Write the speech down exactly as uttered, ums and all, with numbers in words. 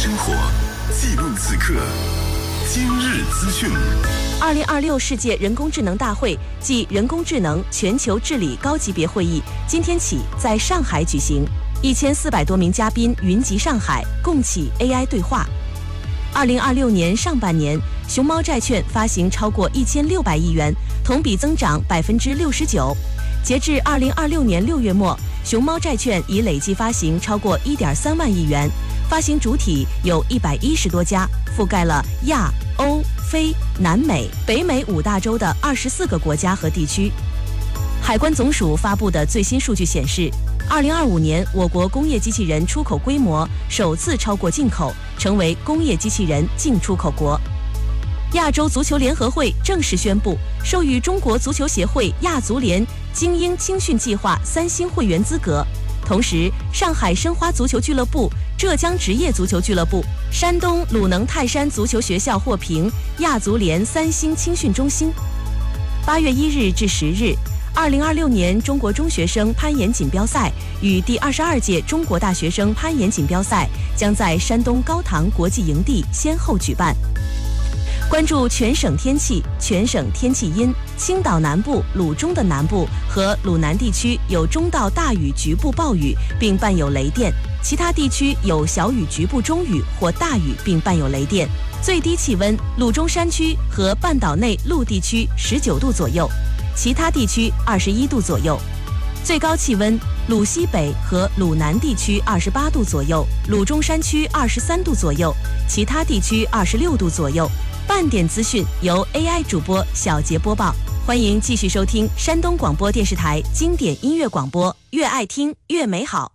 生活，记录此刻。今日资讯。 二零二六世界人工智能大会暨人工智能全球治理高级别会议今天起在上海举行，一千四百多名嘉宾云集上海，共启 A I 对话。二零二六年上半年，熊猫债券发行超过一千六百亿元，同比增长百分之六十九。截至二零二六年六月末，熊猫债券已累计发行超过一点三万亿元，发行主体有一百一十多家，覆盖了亚、欧、非、南美、北美五大洲的二十四个国家和地区。海关总署发布的最新数据显示，二零二五年我国工业机器人出口规模首次超过进口，成为工业机器人净出口国。亚洲足球联合会正式宣布授予中国足球协会亚足联精英青训计划三星会员资格，同时上海申花足球俱乐部、浙江职业足球俱乐部、山东鲁能泰山足球学校获评亚足联三星青训中心。八月一日至十日，二零二六年中国中学生攀岩锦标赛与第二十二届中国大学生攀岩锦标赛将在山东高唐国际营地先后举办。关注全省天气，全省天气阴，青岛南部、鲁中的南部和鲁南地区有中到大雨局部暴雨，并伴有雷电，其他地区有小雨局部中雨或大雨，并伴有雷电。最低气温，鲁中山区和半岛内陆地区十九度左右，其他地区二十一度左右。最高气温，鲁西北和鲁南地区二十八度左右，鲁中山区二十三度左右，其他地区二十六度左右。半点资讯由 A I 主播小杰播报，欢迎继续收听山东广播电视台经典音乐广播，越爱听越美好。